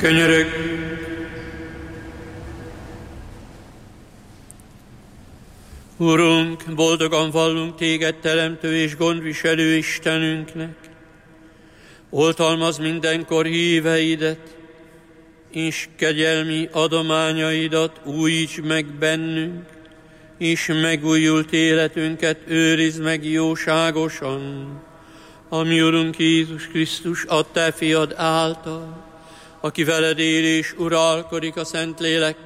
Könyörög. Urunk, boldogan vallunk Téged teremtő és gondviselő Istenünknek. Oltalmazd mindenkor híveidet, és kegyelmi adományaidat újíts meg bennünk, és megújult életünket őrizd meg jóságosan, ami Urunk Jézus Krisztus a Te fiad által, aki veled él és uralkodik a Szentlélek